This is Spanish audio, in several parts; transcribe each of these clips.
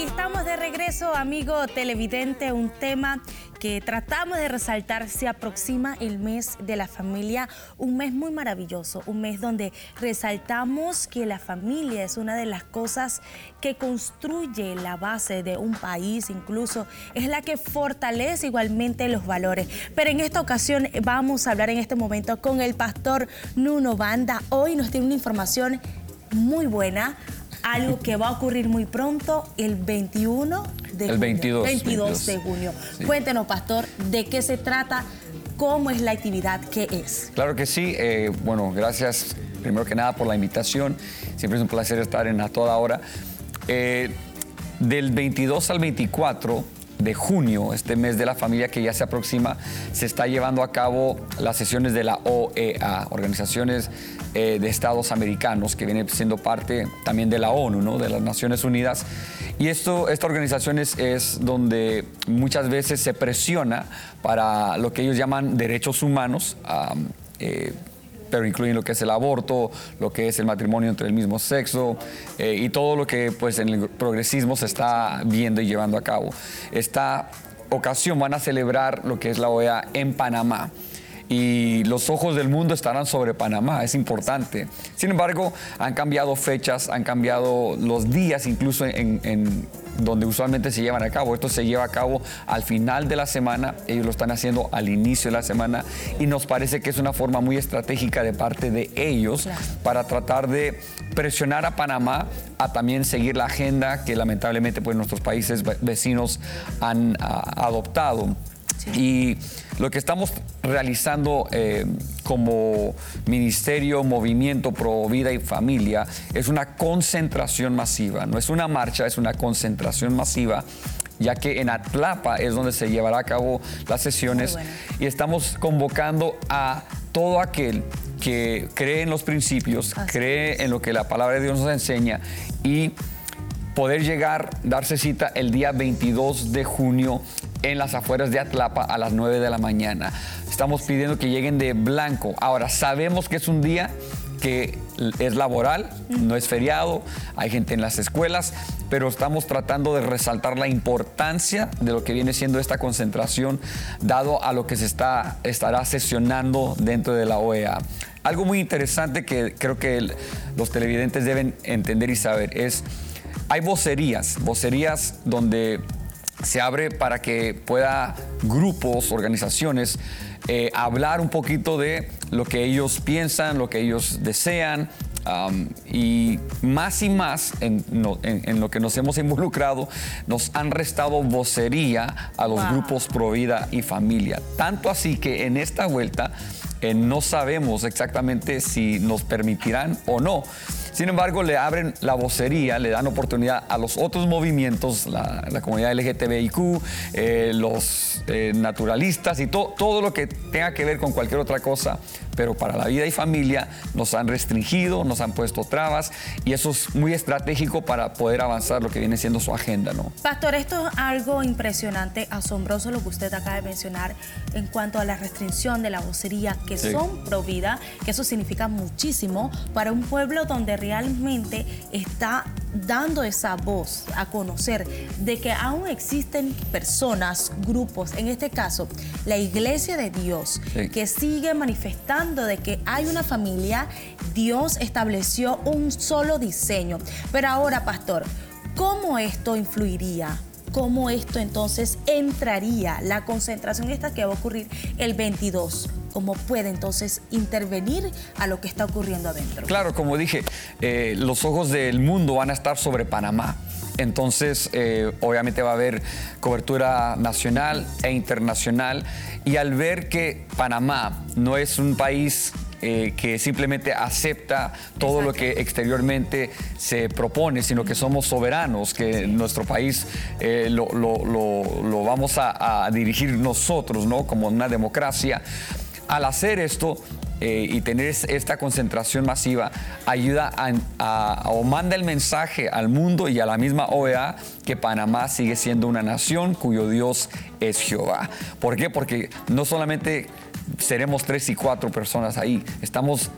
Estamos de regreso, amigo televidente, un tema que tratamos de resaltar. Se aproxima el mes de la familia, un mes muy maravilloso, un mes donde resaltamos que la familia es una de las cosas que construye la base de un país, incluso es la que fortalece igualmente los valores. Pero en esta ocasión vamos a hablar en este momento con el pastor Nuno Banda. Hoy nos tiene una información muy buena, algo que va a ocurrir muy pronto, el 21 de junio. 22 de junio. Sí. Cuéntenos, pastor, de qué se trata, cómo es la actividad, qué es. Claro que sí. Bueno, gracias primero que nada por la invitación. Siempre es un placer estar en A Toda Hora. Del 22 al 24 de junio, este mes de la familia que ya se aproxima, se está llevando a cabo las sesiones de la OEA, Organizaciones de Estados Americanos, que viene siendo parte también de la ONU, ¿no? De las Naciones Unidas. Y esta organización es donde muchas veces se presiona para lo que ellos llaman derechos humanos, pero incluyen lo que es el aborto, lo que es el matrimonio entre el mismo sexo y todo lo que pues en el progresismo se está viendo y llevando a cabo. Esta ocasión van a celebrar lo que es la OEA en Panamá. Y los ojos del mundo estarán sobre Panamá, es importante. Sin embargo, han cambiado fechas, han cambiado los días, incluso en donde usualmente se llevan a cabo. Esto se lleva a cabo al final de la semana, ellos lo están haciendo al inicio de la semana y nos parece que es una forma muy estratégica de parte de ellos para tratar de presionar a Panamá a también seguir la agenda que lamentablemente pues, nuestros países vecinos han adoptado. Sí. Y lo que estamos realizando como Ministerio Movimiento Pro Vida y Familia es una concentración masiva. No es una marcha, es una concentración masiva, ya que en Atlapa es donde se llevará a cabo las sesiones. Y estamos convocando a todo aquel que cree en los principios, cree en lo que la palabra de Dios nos enseña y poder llegar, darse cita el día 22 de junio en las afueras de Atlapa a las 9 de la mañana. Estamos pidiendo que lleguen de blanco. Ahora, sabemos que es un día que es laboral, no es feriado, hay gente en las escuelas, pero estamos tratando de resaltar la importancia de lo que viene siendo esta concentración, dado a lo que se estará sesionando dentro de la OEA. Algo muy interesante que creo que los televidentes deben entender y saber es, hay vocerías donde se abre para que pueda grupos, organizaciones, hablar un poquito de lo que ellos piensan, lo que ellos desean, y más en lo que nos hemos involucrado, nos han restado vocería a los grupos Pro Vida y Familia. Tanto así que en esta vuelta no sabemos exactamente si nos permitirán o no. Sin embargo, le abren la vocería, le dan oportunidad a los otros movimientos, la comunidad LGTBIQ, los naturalistas y todo lo que tenga que ver con cualquier otra cosa. Pero para la vida y familia nos han restringido, nos han puesto trabas y eso es muy estratégico para poder avanzar lo que viene siendo su agenda, ¿no? Pastor, esto es algo impresionante, asombroso lo que usted acaba de mencionar en cuanto a la restricción de la vocería, que son pro vida, que eso significa muchísimo para un pueblo donde realmente está dando esa voz a conocer de que aún existen personas, grupos, en este caso la Iglesia de Dios, que sigue manifestando de que hay una familia. Dios estableció un solo diseño. Pero ahora, pastor, ¿cómo esto influiría? ¿Cómo esto entonces entraría, la concentración esta que va a ocurrir el 22? ¿Cómo puede entonces intervenir a lo que está ocurriendo adentro? Claro, como dije, los ojos del mundo van a estar sobre Panamá. Entonces, obviamente va a haber cobertura nacional e internacional. Y al ver que Panamá no es un país que simplemente acepta todo lo que exteriormente se propone, sino que somos soberanos, que nuestro país lo vamos a dirigir nosotros, ¿no? Como una democracia. Al hacer esto y tener esta concentración masiva, ayuda o manda el mensaje al mundo y a la misma OEA que Panamá sigue siendo una nación cuyo Dios es Jehová. ¿Por qué? Porque no solamente seremos 3 y 4 personas ahí, estamos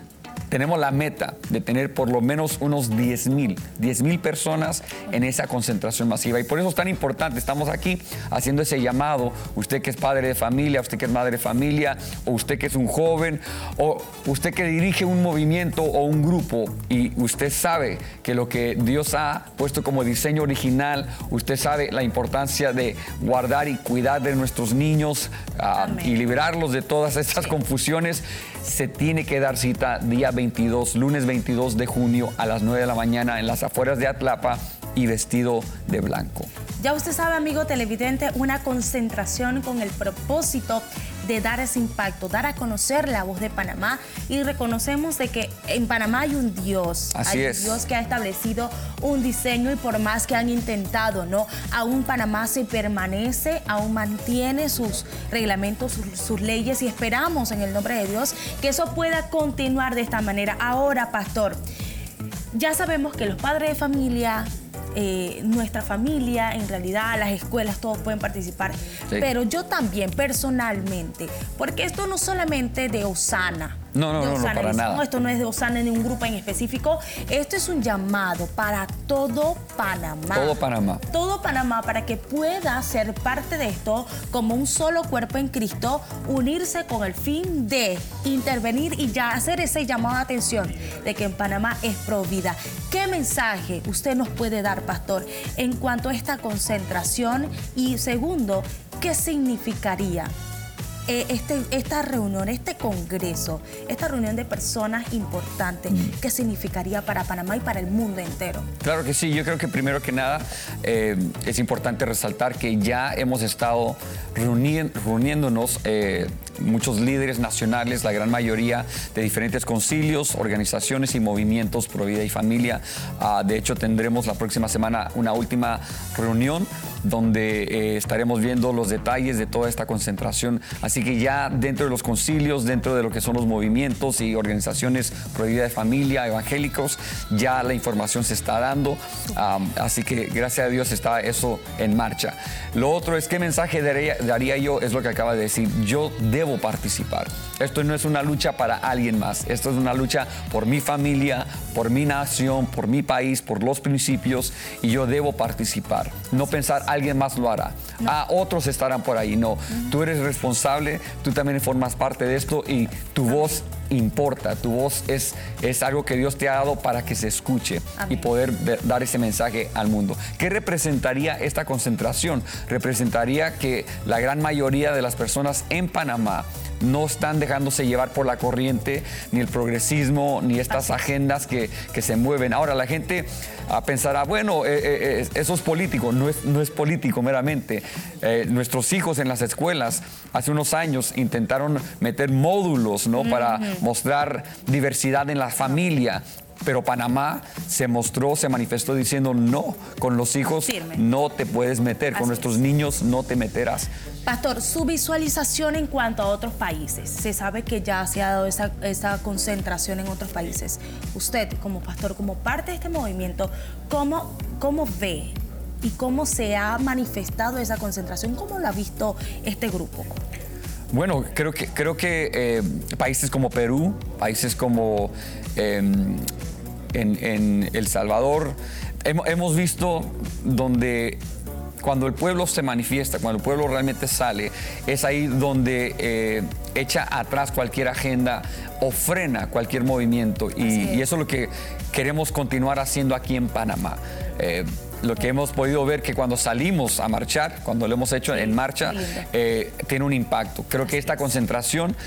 tenemos la meta de tener por lo menos unos 10,000 personas en esa concentración masiva. Y por eso es tan importante, estamos aquí haciendo ese llamado. Usted que es padre de familia, usted que es madre de familia, o usted que es un joven, o usted que dirige un movimiento o un grupo, y usted sabe que lo que Dios ha puesto como diseño original, usted sabe la importancia de guardar y cuidar de nuestros niños y liberarlos de todas estas confusiones. Se tiene que dar cita día 22, lunes 22 de junio a las 9 de la mañana en las afueras de Atlapa y vestido de blanco. Ya usted sabe, amigo televidente, una concentración con el propósito de dar ese impacto, dar a conocer la voz de Panamá, y reconocemos de que en Panamá hay un Dios. Así es. Un Dios que ha establecido un diseño, y por más que han intentado, ¿no? Aún Panamá se permanece, aún mantiene sus reglamentos, sus leyes, y esperamos en el nombre de Dios que eso pueda continuar de esta manera. Ahora, pastor, ya sabemos que los padres de familia, nuestra familia, en realidad las escuelas, todos pueden participar, sí. Pero yo también personalmente, porque esto no solamente de Osana. No, para nada. Esto no es de Osana ni un grupo en específico. Esto es un llamado para todo Panamá. Todo Panamá. Todo Panamá, para que pueda ser parte de esto como un solo cuerpo en Cristo, unirse con el fin de intervenir y ya hacer ese llamado de atención de que en Panamá es Provida. ¿Qué mensaje usted nos puede dar, pastor, en cuanto a esta concentración? Y segundo, ¿qué significaría esta reunión, este congreso, esta reunión de personas importantes? ¿Qué significaría para Panamá y para el mundo entero? Claro que sí. Yo creo que primero que nada es importante resaltar que ya hemos estado reuniéndonos muchos líderes nacionales, la gran mayoría de diferentes concilios, organizaciones y movimientos pro vida y familia. De hecho, tendremos la próxima semana una última reunión donde estaremos viendo los detalles de toda esta concentración. Así que ya dentro de los concilios, dentro de lo que son los movimientos y organizaciones pro vida de familia, evangélicos, ya la información se está dando. Así que gracias a Dios está eso en marcha. Lo otro es, ¿qué mensaje daría yo? Es lo que acaba de decir. Yo debo participar. Esto no es una lucha para alguien más. Esto es una lucha por mi familia, por mi nación, por mi país, por los principios, y yo debo participar. No pensar alguien más lo hará. No. Otros estarán por ahí. No. Tú eres responsable, tú también formas parte de esto, y tu voz importa. Tu voz es algo que Dios te ha dado para que se escuche. Amén. Y poder dar ese mensaje al mundo. ¿Qué representaría esta concentración? Representaría que la gran mayoría de las personas en Panamá no están dejándose llevar por la corriente, ni el progresismo, ni estas agendas que se mueven. Ahora la gente pensará, bueno, eso es político. No es político meramente. Nuestros hijos en las escuelas hace unos años intentaron meter módulos, ¿no? Para mostrar diversidad en la familia. Pero Panamá se manifestó diciendo no, con los hijos no te puedes meter, con nuestros niños no te meterás. Pastor, su visualización en cuanto a otros países. Se sabe que ya se ha dado esa concentración en otros países. Usted, como pastor, como parte de este movimiento, ¿cómo ve y cómo se ha manifestado esa concentración? ¿Cómo lo ha visto este grupo? Bueno, creo que países como Perú, países como en El Salvador, hemos visto donde cuando el pueblo se manifiesta, cuando el pueblo realmente sale, es ahí donde echa atrás cualquier agenda o frena cualquier movimiento. Y eso es lo que queremos continuar haciendo aquí en Panamá. Lo que hemos podido ver, que cuando salimos a marchar, cuando lo hemos hecho en marcha, tiene un impacto. Creo que esta concentración